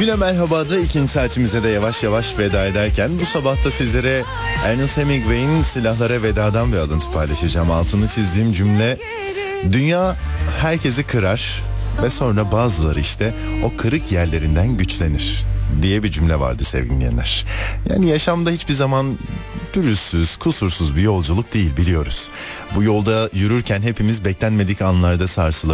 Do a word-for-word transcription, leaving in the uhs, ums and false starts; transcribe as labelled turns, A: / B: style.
A: Güne merhabada ikinci saatimize de yavaş yavaş veda ederken bu sabah da sizlere Ernest Hemingway'in Silahlara Veda'dan bir alıntı paylaşacağım. Altını çizdiğim cümle: dünya herkesi kırar ve sonra bazıları işte o kırık yerlerinden güçlenir diye bir cümle vardı sevgili dinleyenler. Yani yaşamda hiçbir zaman pürüzsüz, kusursuz bir yolculuk değil, biliyoruz. Bu yolda yürürken hepimiz beklenmedik anlarda sarsılabiliriz.